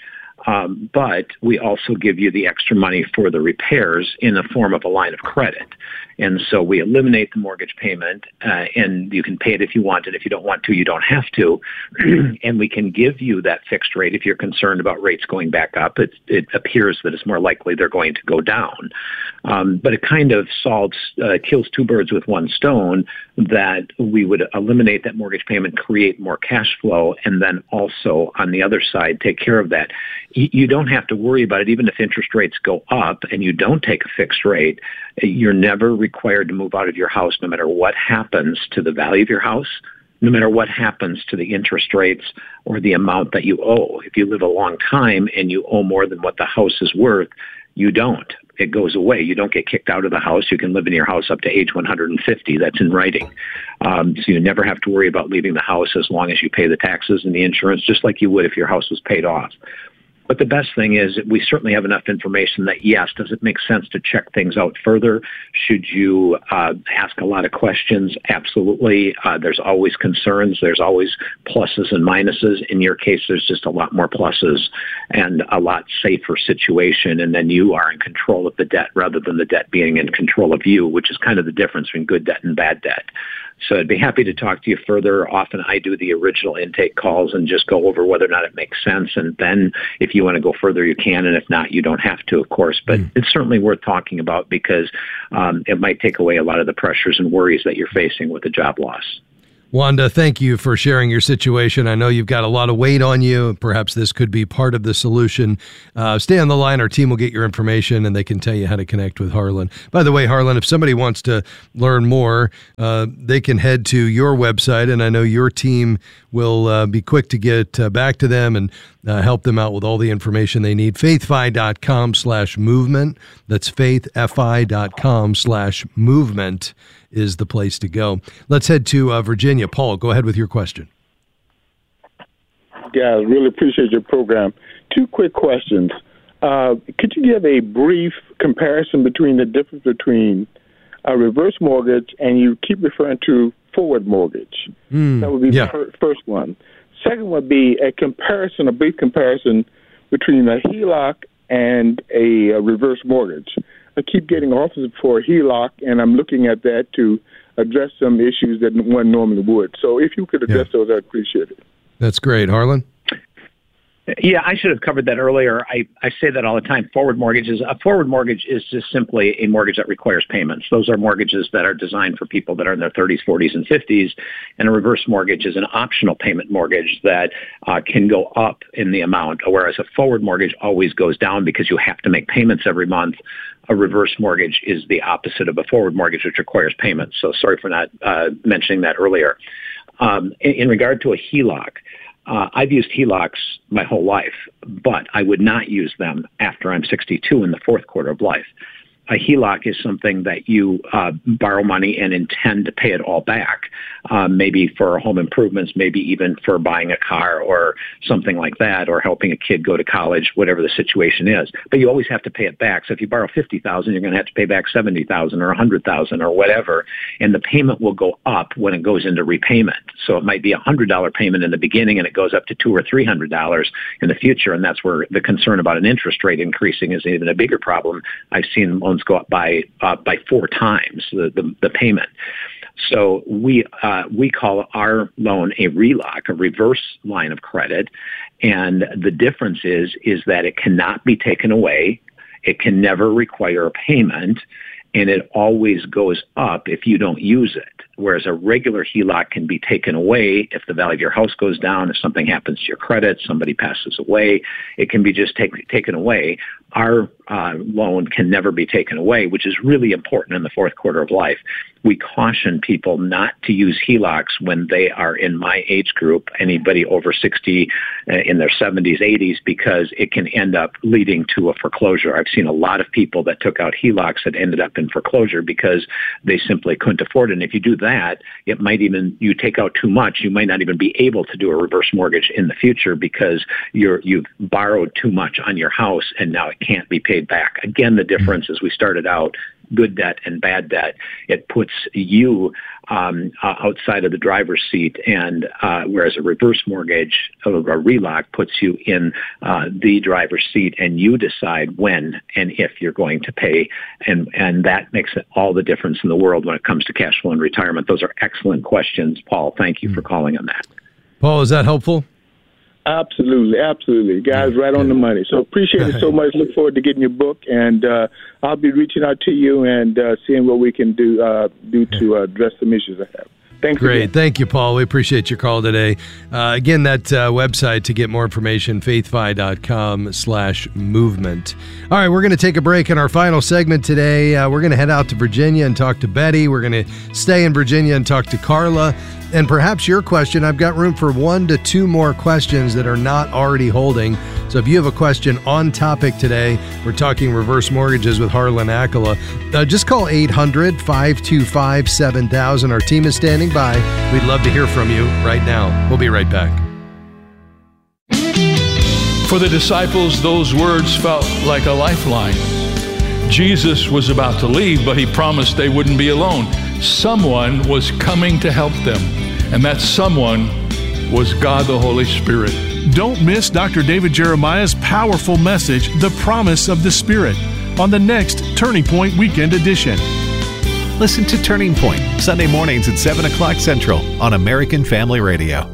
Um, but we also give you the extra money for the repairs in the form of a line of credit. And so we eliminate the mortgage payment, uh, and you can pay it if you want it. If you don't want to, you don't have to. And we can give you that fixed rate if you're concerned about rates going back up. It, it appears that it's more likely they're going to go down. Um, but it kind of solves, uh, kills two birds with one stone, that we would eliminate that mortgage payment, create more cash flow, and then also on the other side, take care of that. You, you don't have to worry about it. Even if interest rates go up and you don't take a fixed rate, you're never required to move out of your house no matter what happens to the value of your house, no matter what happens to the interest rates or the amount that you owe. If you live a long time and you owe more than what the house is worth, you don't. It goes away. You don't get kicked out of the house. You can live in your house up to age one hundred fifty. That's in writing. Um, so you never have to worry about leaving the house as long as you pay the taxes and the insurance, just like you would if your house was paid off. But the best thing is that we certainly have enough information that, yes, does it make sense to check things out further? Should you uh, ask a lot of questions? Absolutely. Uh, there's always concerns. There's always pluses and minuses. In your case, there's just a lot more pluses and a lot safer situation. And then you are in control of the debt rather than the debt being in control of you, which is kind of the difference between good debt and bad debt. So I'd be happy to talk to you further. Often I do the original intake calls and just go over whether or not it makes sense. And then if you want to go further, you can. And if not, you don't have to, of course. But mm. it's certainly worth talking about because um, it might take away a lot of the pressures and worries that you're facing with the job loss. Wanda, thank you for sharing your situation. I know you've got a lot of weight on you. Perhaps this could be part of the solution. Uh, stay on the line. Our team will get your information, and they can tell you how to connect with Harlan. By the way, Harlan, if somebody wants to learn more, uh, they can head to your website, and I know your team will uh, be quick to get uh, back to them and uh, help them out with all the information they need. faithfi.com slash movement. That's faithfi.com slash movement is the place to go. Let's head to uh, Virginia. Paul, go ahead with your question. Yeah, I really appreciate your program. Two quick questions. Uh, could you give a brief comparison between the difference between a reverse mortgage and you keep referring to forward mortgage? Mm, that would be yeah. the first one. Second would be a comparison, a brief comparison between a H E L O C and a, a reverse mortgage. I keep getting offers for a H E L O C, and I'm looking at that to address some issues that one normally would. So if you could address yeah. those, I'd appreciate it. That's great. Harlan? Yeah, I should have covered that earlier. I, I say that all the time. Forward mortgages, a forward mortgage is just simply a mortgage that requires payments. Those are mortgages that are designed for people that are in their thirties, forties, and fifties. And a reverse mortgage is an optional payment mortgage that uh, can go up in the amount, whereas a forward mortgage always goes down because you have to make payments every month. A reverse mortgage is the opposite of a forward mortgage, which requires payments. So sorry for not uh, mentioning that earlier. Um, in, in regard to a H E L O C, Uh, I've used H E L O Cs my whole life, but I would not use them after I'm sixty-two in the fourth quarter of life. A H E L O C is something that you uh, borrow money and intend to pay it all back, uh, maybe for home improvements, maybe even for buying a car or something like that, or helping a kid go to college, whatever the situation is. But you always have to pay it back. So if you borrow fifty thousand dollars, you're going to have to pay back seventy thousand dollars or one hundred thousand dollars or whatever, and the payment will go up when it goes into repayment. So it might be a one hundred dollars payment in the beginning, and it goes up to two hundred dollars or three hundred dollars in the future, and that's where the concern about an interest rate increasing is even a bigger problem. I've seen loans go up by uh, by four times the, the, the payment. So we uh, we call our loan a R E L O C, a reverse line of credit, and the difference is is that it cannot be taken away, it can never require a payment, and it always goes up if you don't use it. Whereas a regular H E L O C can be taken away if the value of your house goes down, if something happens to your credit, somebody passes away, it can be just take, taken away. Our uh, loan can never be taken away, which is really important in the fourth quarter of life. We caution people not to use H E L O Cs when they are in my age group, anybody over sixty, uh, in their seventies, eighties, because it can end up leading to a foreclosure. I've seen a lot of people that took out H E L O Cs that ended up in foreclosure because they simply couldn't afford it. And if you do that, it might even, you take out too much, you might not even be able to do a reverse mortgage in the future because you're, you've borrowed too much on your house and now it can't be paid back. Again, the difference is we started out, good debt and bad debt. It puts you um, uh, outside of the driver's seat, and uh, whereas a reverse mortgage or a R E L O C puts you in uh, the driver's seat, and you decide when and if you're going to pay, and and that makes all the difference in the world when it comes to cash flow and retirement. Those are excellent questions, Paul. Thank you for calling on that. Paul, is that helpful? Absolutely, absolutely. Guys, right on the money. So appreciate it so much. Look forward to getting your book, and uh, I'll be reaching out to you and uh, seeing what we can do uh, do to uh, address some issues I have. Thanks Great. again. Thank you, Paul. We appreciate your call today. Uh, again, that uh, website to get more information, faithfi.com slash movement. All right, we're going to take a break in our final segment today. Uh, we're going to head out to Virginia and talk to Betty. We're going to stay in Virginia and talk to Carla. And perhaps your question, I've got room for one to two more questions that are not already holding. So if you have a question on topic today, we're talking reverse mortgages with Harlan Akela, uh, just call eight hundred, five two five, seven thousand. Our team is standing by. We'd love to hear from you right now. We'll be right back. For the disciples, those words felt like a lifeline. Jesus was about to leave, but he promised they wouldn't be alone. Someone was coming to help them, and that someone was God the Holy Spirit. Don't miss Doctor David Jeremiah's powerful message, The Promise of the Spirit, on the next Turning Point Weekend Edition. Listen to Turning Point, Sunday mornings at seven o'clock Central on American Family Radio.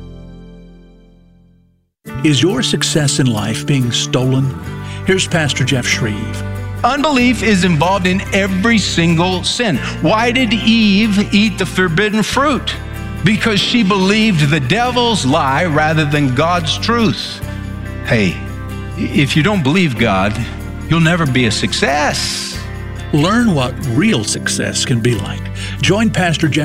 Is your success in life being stolen? Here's Pastor Jeff Shreve. Unbelief is involved in every single sin. Why did Eve eat the forbidden fruit? Because she believed the devil's lie rather than God's truth. Hey, if you don't believe God, you'll never be a success. Learn what real success can be like. Join Pastor Jeff